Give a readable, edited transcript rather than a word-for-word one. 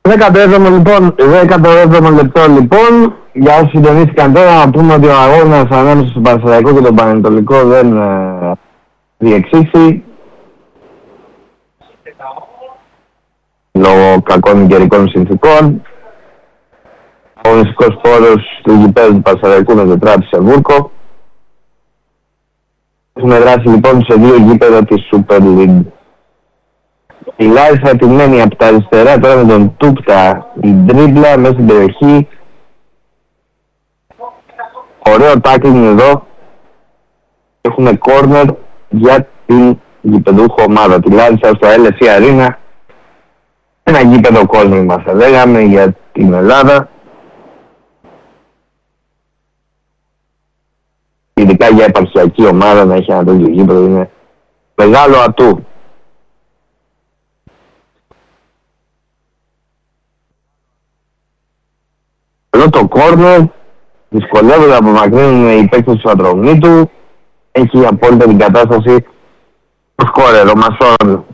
17ο λεπτό λοιπόν. Για όσοι συντονίστηκαν τώρα, να πούμε ότι ο αγώνας ανάμεσα στον Πανσεραϊκό και τον Πανετολικό δεν διεξήχθη λόγω κακών καιρικών συνθήκων. Ο αγωνιστικός χώρος του γηπέδου του Πανσεραϊκού με τετράπησε βούρκο. Έχουμε δράσει λοιπόν σε δύο γήπεδα της Super League. Η Λάρισα ετοιμένη από τα αριστερά τώρα με τον Τούπτα, η ντρίμπλα μέσα στην περιοχή. Ωραίο τάκλινγκ εδώ. Έχουμε κόρνερ για την γηπεδούχο ομάδα. Τη Λάρισα στο LSE Arena. Ένα γήπεδο κόρνερ μας θα λέγαμε για την Ελλάδα. Ειδικά για επαρχιακή ομάδα να έχει ένα τέτοιο γήπεδο είναι μεγάλο ατού. Εδώ το κόρνερ δυσκολεύονται να απομακρύνουν οι παίκτες του Ατρομήτου. Έχει απόλυτα την κατάσταση του σκόρερ, ο Μασόν.